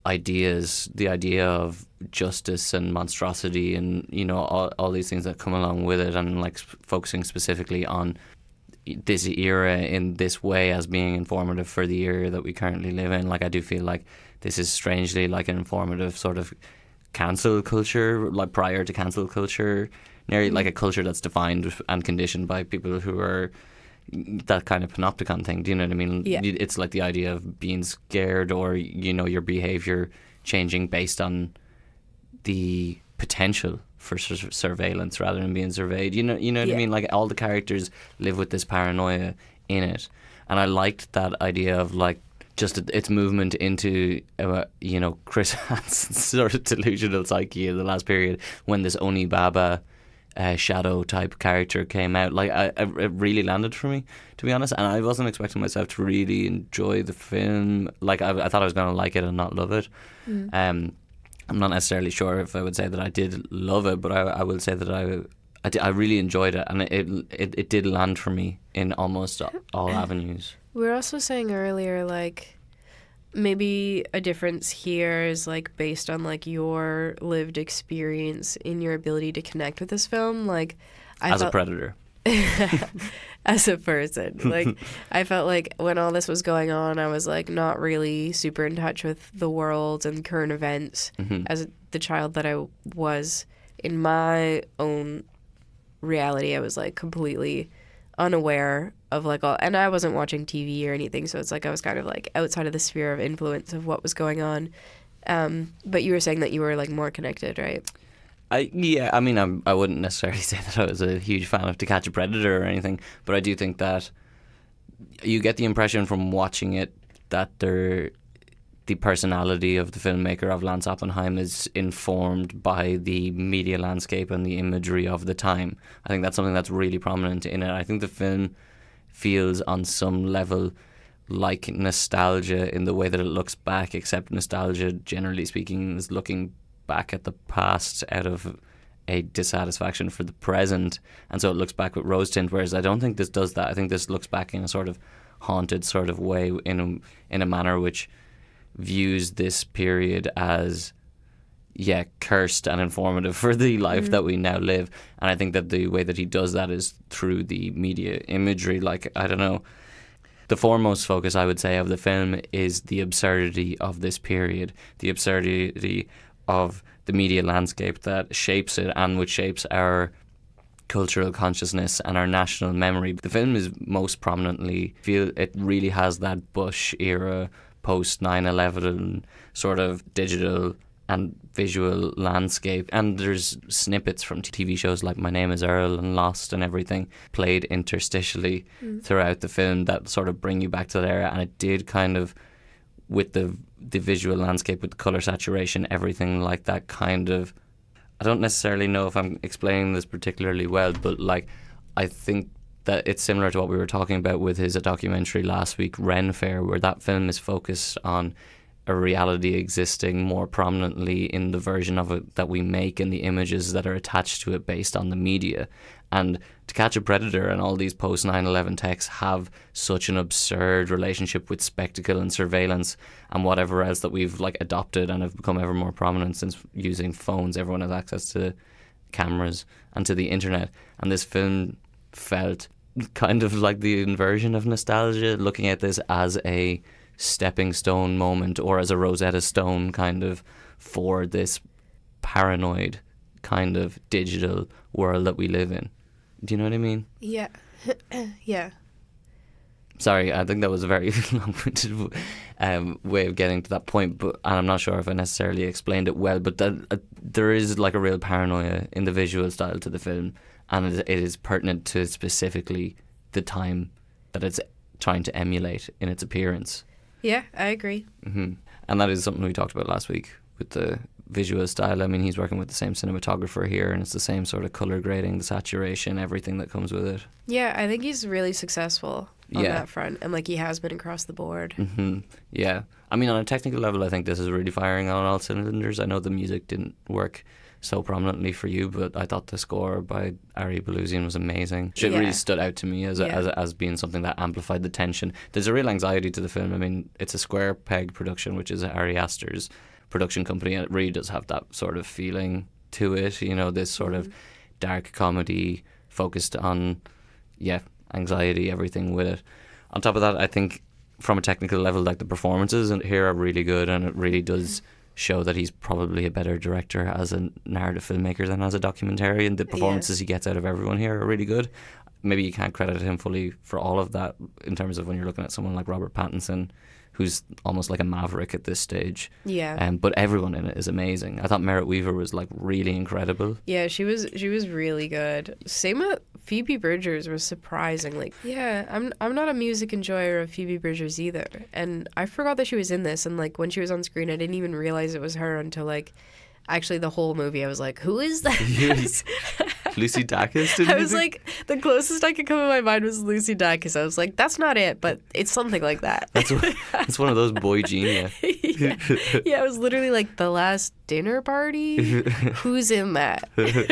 ideas, the idea of justice and monstrosity, and all these things that come along with it, and like focusing specifically on this era in this way as being informative for the era that we currently live in. Like I do feel like this is strangely like an informative sort of cancel culture, like prior to cancel culture, nearly like a culture that's defined and conditioned by people who are that kind of panopticon thing. Do you know what I mean? Yeah. It's like the idea of being scared, or your behavior changing based on the potential for surveillance rather than being surveyed. You know what I Yeah. mean? Like all the characters live with this paranoia in it, and I liked that idea of like just its movement into Chris Hansen's sort of delusional psyche in the last period when this Oni Baba shadow type character came out. Like it really landed for me, to be honest, and I wasn't expecting myself to really enjoy the film. Like I thought I was going to like it and not love it. I'm not necessarily sure if I would say that I did love it, but I will say that I really enjoyed it, and it did land for me in almost all avenues. We were also saying earlier, like, maybe a difference here is, like, based on, like, your lived experience in your ability to connect with this film. Like, As a predator. As a person. Like, I felt like when all this was going on, I was, like, not really super in touch with the world and current events as the child that I was. In my own reality, I was, like, completely unaware of like all, and I wasn't watching TV or anything, so it's like I was kind of like outside of the sphere of influence of what was going on. But you were saying that you were like more connected, right? I mean, I wouldn't necessarily say that I was a huge fan of To Catch a Predator or anything, but I do think that you get the impression from watching it that the personality of the filmmaker of Lance Oppenheim is informed by the media landscape and the imagery of the time. I think that's something that's really prominent in it. I think the film feels on some level like nostalgia in the way that it looks back, except nostalgia, generally speaking, is looking back at the past out of a dissatisfaction for the present, and so it looks back with rose tint, whereas I don't think this does that. I think this looks back in a sort of haunted sort of way, in a manner which views this period as cursed and informative for the life that we now live. And I think that the way that he does that is through the media imagery. Like, I don't know, the foremost focus, I would say, of the film is the absurdity of this period, the absurdity of the media landscape that shapes it and which shapes our cultural consciousness and our national memory. The film is most prominently, it really has that Bush era post 9/11 sort of digital and visual landscape, and there's snippets from TV shows like My Name is Earl and Lost and everything played interstitially throughout the film that sort of bring you back to that era. And it did kind of, with the visual landscape, with the colour saturation, everything like that kind of, I don't necessarily know if I'm explaining this particularly well, but like I think that it's similar to what we were talking about with his documentary last week, Ren Fair, where that film is focused on a reality existing more prominently in the version of it that we make and the images that are attached to it based on the media. And To Catch a Predator and all these post 9/11 texts have such an absurd relationship with spectacle and surveillance and whatever else that we've like adopted and have become ever more prominent since using phones. Everyone has access to cameras and to the internet, and this film felt kind of like the inversion of nostalgia, looking at this as a stepping stone moment or as a Rosetta Stone kind of for this paranoid kind of digital world that we live in. Do you know what I mean? Yeah. Yeah. Sorry, I think that was a very long-winded way of getting to that point, and I'm not sure if I necessarily explained it well, but there is like a real paranoia in the visual style to the film, and it is pertinent to specifically the time that it's trying to emulate in its appearance. Yeah, I agree. And that is something we talked about last week with the visual style. I mean, he's working with the same cinematographer here, and it's the same sort of colour grading, the saturation, everything that comes with it. Yeah, I think he's really successful on that front, and like he has been across the board. Yeah. I mean, on a technical level, I think this is really firing on all cylinders. I know the music didn't work so prominently for you, but I thought the score by Ari Baluzian was amazing. It really stood out to me as being something that amplified the tension. There's a real anxiety to the film. I mean, it's a Square Peg production, which is Ari Aster's production company, and it really does have that sort of feeling to it. You know, this sort of dark comedy focused on, anxiety, everything with it. On top of that, I think from a technical level, like the performances in here are really good, and it really does show that he's probably a better director as a narrative filmmaker than as a documentarian. The performances he gets out of everyone here are really good. Maybe you can't credit him fully for all of that in terms of when you're looking at someone like Robert Pattinson, who's almost like a maverick at this stage. Yeah. But everyone in it is amazing. I thought Merritt Wever was like really incredible. Yeah, she was really good. Same with Phoebe Bridgers was surprisingly. Yeah, I'm not a music enjoyer of Phoebe Bridgers either, and I forgot that she was in this. And like when she was on screen, I didn't even realize it was her until like actually the whole movie. I was like, who is that? Yes. Lucy Dacus, didn't I you was think? like, the closest I could come in my mind was Lucy Dacus. I was like, that's not it, but it's something like that. It's one of those boy genius. Yeah, it was literally like The Last Dinner Party. Who's in that?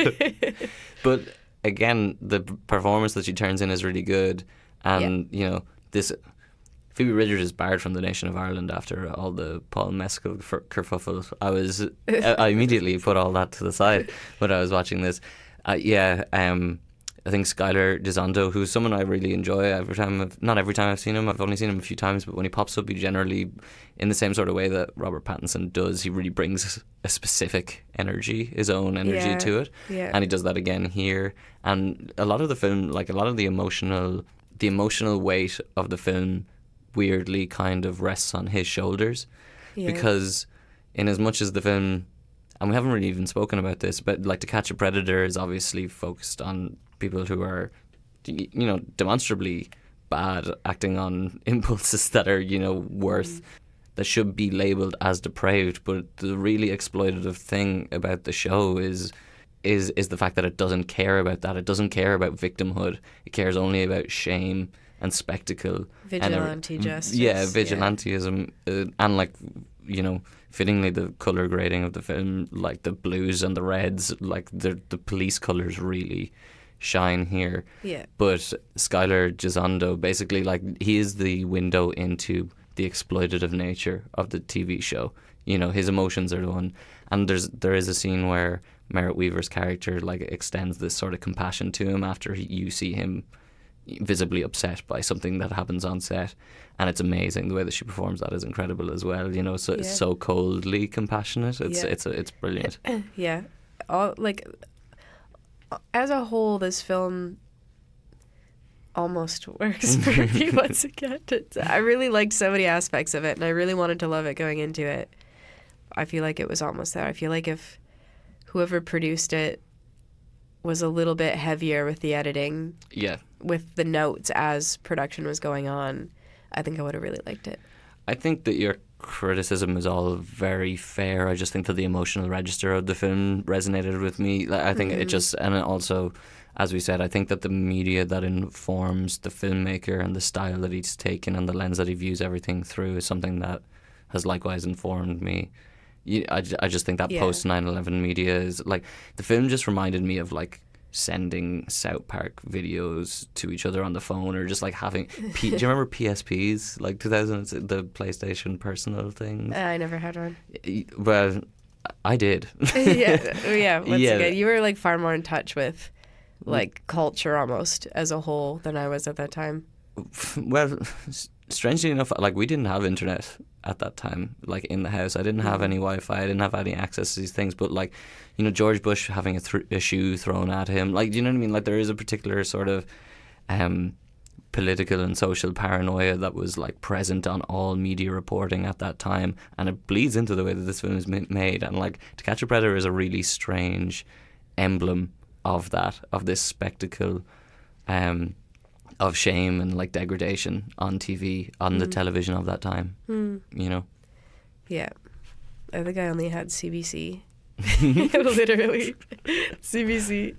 But again, the performance that she turns in is really good, and you know, this Phoebe Bridgers is barred from the nation of Ireland after all the Paul Mescal kerfuffle. I immediately put all that to the side when I was watching this. I think Skylar Gisondo, who's someone I really enjoy not every time I've seen him, I've only seen him a few times, but when he pops up, he generally, in the same sort of way that Robert Pattinson does, he really brings a specific energy, his own energy to it. Yeah. And he does that again here. And a lot of the film, like a lot of the emotional weight of the film weirdly kind of rests on his shoulders. Yeah. Because in as much as the film, and we haven't really even spoken about this, but like To Catch a Predator is obviously focused on people who are, you know, demonstrably bad, acting on impulses that are, you know, that should be labelled as depraved. But the really exploitative thing about the show is the fact that it doesn't care about that. It doesn't care about victimhood. It cares only about shame and spectacle. Vigilante justice. Yeah, vigilantism. And like, you know, fittingly the colour grading of the film, like the blues and the reds, like the police colours really shine here. Yeah. But Skylar Gisondo, basically, like, he is the window into the exploitative nature of the TV show. You know, his emotions are the one. And there is a scene where Merritt Wever's character like extends this sort of compassion to him after you see him visibly upset by something that happens on set, and it's amazing. The way that she performs that is incredible as well. You know, so it's so coldly compassionate. It's brilliant. Yeah, as a whole, this film almost works for me once again. I really liked so many aspects of it, and I really wanted to love it going into it. I feel like it was almost there. I feel like if whoever produced it was a little bit heavier with the editing, with the notes as production was going on, I think I would have really liked it. I think that your criticism is all very fair. I just think that the emotional register of the film resonated with me. I think it just, and also, as we said, I think that the media that informs the filmmaker and the style that he's taken and the lens that he views everything through is something that has likewise informed me. I just think that post 9/11 media is like, the film just reminded me of like sending South Park videos to each other on the phone, or just like having do you remember PSPs, like 2000, the PlayStation personal thing? I never had one. Well, I did. Once again, you were like far more in touch with like culture almost as a whole than I was at that time. Well, strangely enough, like, we didn't have internet at that time, like, in the house. I didn't have any Wi-Fi. I didn't have any access to these things. But, like, you know, George Bush having a shoe thrown at him, like, do you know what I mean? Like, there is a particular sort of political and social paranoia that was, like, present on all media reporting at that time, and it bleeds into the way that this film is made. And, like, To Catch a Predator is a really strange emblem of that, of this spectacle of shame and like degradation on TV, on the television of that time. You know? Yeah. I think I only had CBC. Literally. CBC.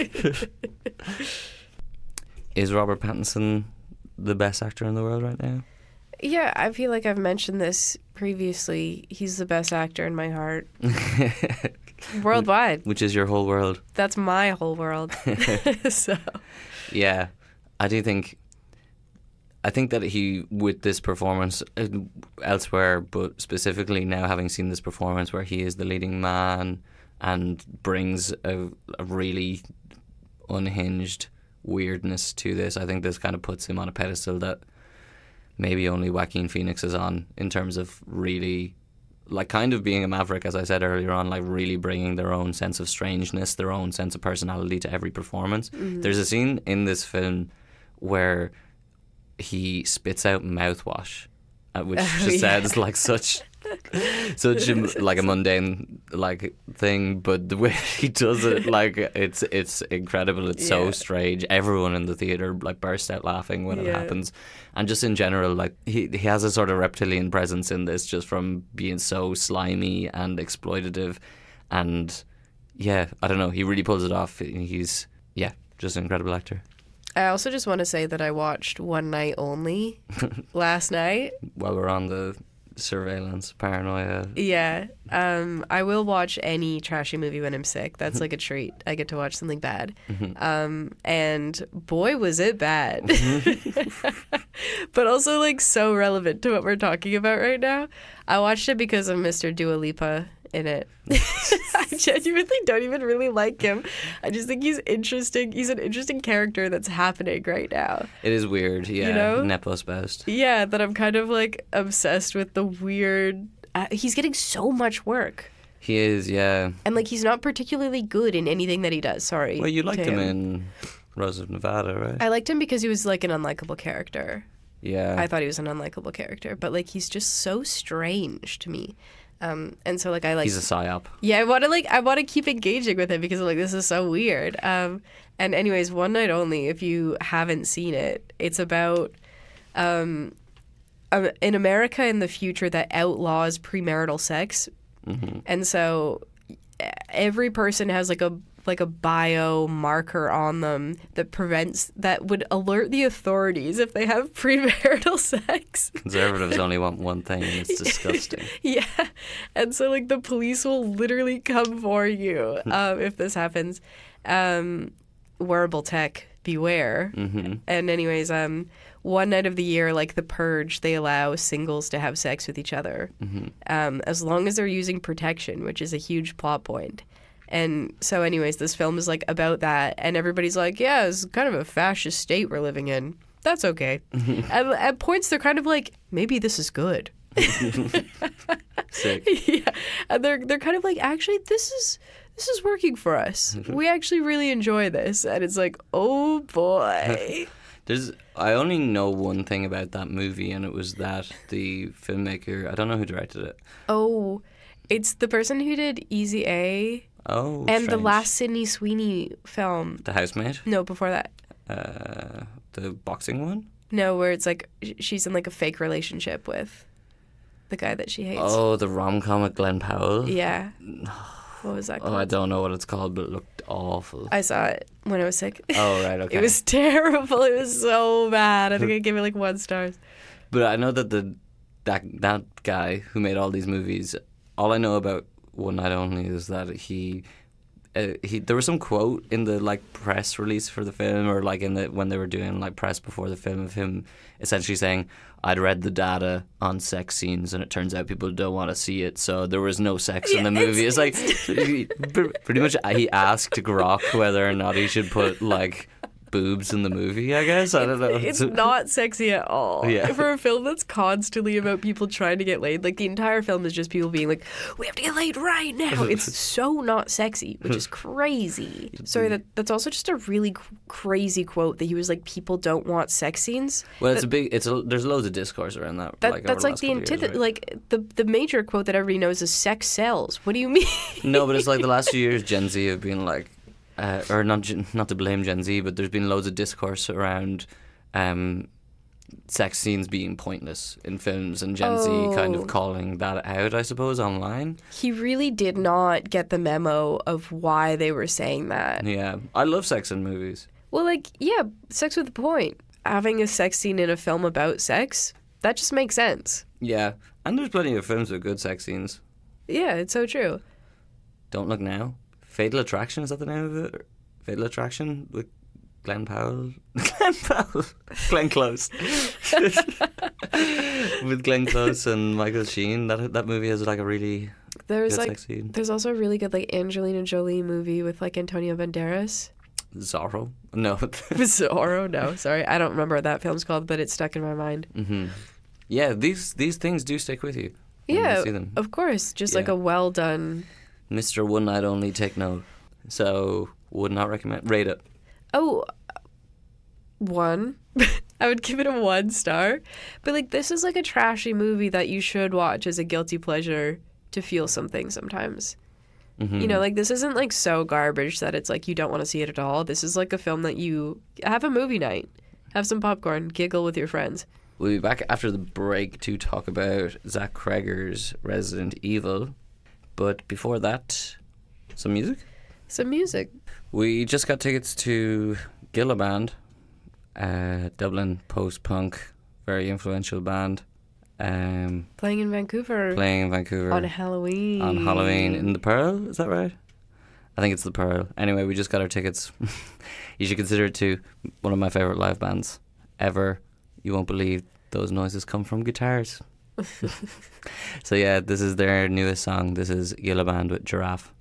Is Robert Pattinson the best actor in the world right now? Yeah, I feel like I've mentioned this previously. He's the best actor in my heart. Worldwide. Which is your whole world. That's my whole world. So. Yeah. I do think I think that he, with this performance elsewhere, but specifically now having seen this performance where he is the leading man and brings a really unhinged weirdness to this, I think this kind of puts him on a pedestal that maybe only Joaquin Phoenix is on, in terms of really, like, kind of being a maverick, as I said earlier on, like really bringing their own sense of strangeness, their own sense of personality to every performance. There's a scene in this film where he spits out mouthwash, which just sounds like such a, like a mundane like thing, but the way he does it, like it's incredible. It's so strange. Everyone in the theater like burst out laughing when it happens, and just in general, like he has a sort of reptilian presence in this, just from being so slimy and exploitative, and I don't know, he really pulls it off. He's just an incredible actor. I also just want to say that I watched One Night Only last night. While we're on the surveillance paranoia. Yeah. I will watch any trashy movie when I'm sick. That's like a treat. I get to watch something bad. And boy, was it bad. But also like so relevant to what we're talking about right now. I watched it because of Mr. Dua Lipa in it. I genuinely don't even really like him. I just think he's interesting. He's an interesting character that's happening right now. It is weird, yeah. You know? Nepo spoused. Yeah, that I'm kind of like obsessed with the weird. He's getting so much work. He is, yeah. And like he's not particularly good in anything that he does. Sorry. Well, you liked him in Rose of Nevada, right? I liked him because he was like an unlikable character. Yeah. I thought he was an unlikable character, but like he's just so strange to me. And so like I like he's a psyop. Yeah, I want to keep engaging with him because I'm like, this is so weird. And anyways, One Night Only, if you haven't seen it, it's about in America in the future that outlaws premarital sex. And so every person has like a biomarker on them that would alert the authorities if they have premarital sex. Conservatives only want one thing, and it's disgusting. Yeah. And so like the police will literally come for you if this happens. Wearable tech, beware. And anyways, one night of the year, like The Purge, they allow singles to have sex with each other as long as they're using protection, which is a huge plot point. And so anyways, this film is like about that, and everybody's like, yeah, it's kind of a fascist state we're living in. That's okay. And at points they're kind of like, maybe this is good. Sick. Yeah. And they're kind of like, actually this is working for us. We actually really enjoy this. And it's like, oh boy. I only know one thing about that movie, and it was that the filmmaker, I don't know who directed it. Oh, it's the person who did Easy A. Oh, and strange. the last Sydney Sweeney film. The Housemaid? No, before that. The boxing one? No, where it's like she's in like a fake relationship with the guy that she hates. Oh, the rom-com with Glenn Powell? Yeah. What was that called? Oh, I don't know what it's called, but it looked awful. I saw it when I was sick. Oh, right, okay. It was terrible. It was so bad. I think I gave it like 1 star. But I know that that guy who made all these movies, all I know about One Night Only is that he there was some quote in the like press release for the film, or like when they were doing like press before the film, of him essentially saying, I'd read the data on sex scenes and it turns out people don't want to see it, so there was no sex in the movie. It's like pretty much he asked Grok whether or not he should put like boobs in the movie, I guess. I don't know. It's not sexy at all. Yeah. For a film that's constantly about people trying to get laid, like the entire film is just people being like, we have to get laid right now. It's so not sexy, which is crazy. Sorry, that's also just a really crazy quote that he was like, people don't want sex scenes. Well, there's loads of discourse around that. That's like the antithesis. Like the major quote that everybody knows is sex sells. What do you mean? No, but it's like the last few years Gen Z have been like, or not to blame Gen Z, but there's been loads of discourse around sex scenes being pointless in films, and Gen Z kind of calling that out, I suppose, online. He really did not get the memo of why they were saying that. Yeah, I love sex in movies. Well, like, yeah, sex with a point. Having a sex scene in a film about sex, that just makes sense. Yeah, and there's plenty of films with good sex scenes. Yeah, it's so true. Don't Look Now. Fatal Attraction, is that the name of it? Fatal Attraction with Glenn Powell, Glenn Close, with Glenn Close and Michael Sheen. That movie has like a really There's good like sex scene. there's also a really good like Angelina Jolie movie with like Antonio Banderas. Zorro. No. Zorro? No, sorry, I don't remember what that film's called, but it's stuck in my mind. Yeah, these things do stick with you. When Yeah, you see them. of course, just like Yeah. a well done. Mr. One Night Only, take note. So would not recommend. Rate it. Oh, 1. I would give it a 1 star. But like this is like a trashy movie that you should watch as a guilty pleasure to feel something sometimes. You know, like this isn't like so garbage that it's like you don't want to see it at all. This is like a film that you have a movie night, have some popcorn, giggle with your friends. We'll be back after the break to talk about Zach Cregger's Resident Evil. But before that, some music. Some music. We just got tickets to Gilla Band, Dublin post-punk, very influential band. Playing in Vancouver Playing in Vancouver on Halloween. on Halloween in the Pearl. Is that right? I think it's the Pearl. Anyway, we just got our tickets. You should consider it too. One of my favorite live bands ever. You won't believe those noises come from guitars. So yeah, this is their newest song. This is Gilla Band with Giraffe.